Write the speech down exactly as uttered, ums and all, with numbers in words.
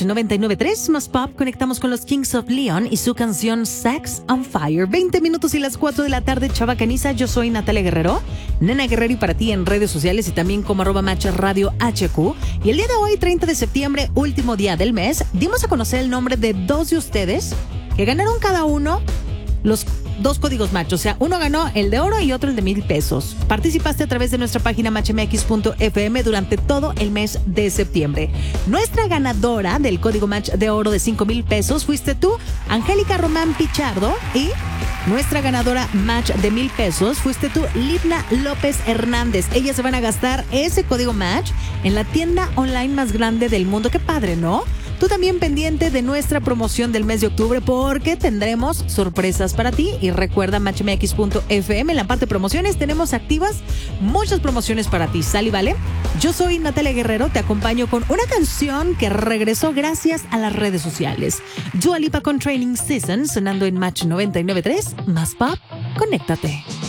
Match noventa y nueve punto tres más Pop. Conectamos con los Kings of Leon y su canción Sex on Fire. veinte minutos y las cuatro de la tarde, Chava Caniza. Yo soy Natalia Guerrero, Nena Guerrero, y para ti en redes sociales y también como arroba Match Radio H Q. Y el día de hoy, treinta de septiembre, último día del mes, dimos a conocer el nombre de dos de ustedes que ganaron cada uno los dos códigos Match. O sea, uno ganó el de oro y otro el de mil pesos. Participaste a través de nuestra página match m x punto f m durante todo el mes de septiembre. Nuestra ganadora del código Match de oro de cinco mil pesos fuiste tú, Angélica Román Pichardo, y nuestra ganadora Match de mil pesos fuiste tú, Libna López Hernández. Ellas se van a gastar ese código Match en la tienda online más grande del mundo. Qué padre, ¿no? Tú también pendiente de nuestra promoción del mes de octubre, porque tendremos sorpresas para ti. Y recuerda, match m x punto f m, en la parte de promociones tenemos activas muchas promociones para ti. ¿Sale, vale? Yo soy Natalia Guerrero, te acompaño con una canción que regresó gracias a las redes sociales. Dua Lipa con Training Season, sonando en Match noventa y nueve punto tres más Pop. Conéctate.